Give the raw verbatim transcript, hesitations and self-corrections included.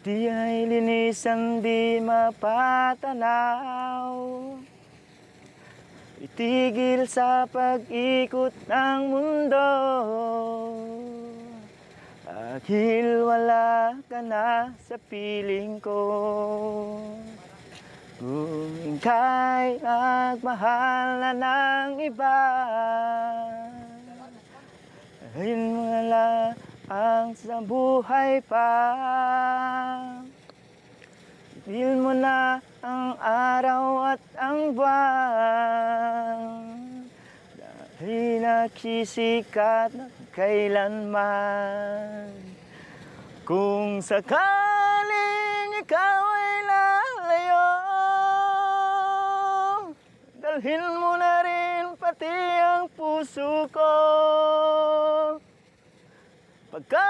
Di ay linisan, di mapatanaw. Itigil sa pag-ikot ng mundo, dahil wala ka na sa piling ko. Kung ika'y nagmahal na ng iba, ayun mo na lang ang sa buhay pa. Itigil mo na ang araw at ang buwan, dahil nagsisikat na kailanman. Kung sakaling ikaw ay lalayo, dalhin mo na rin pati ang puso ko. Pagka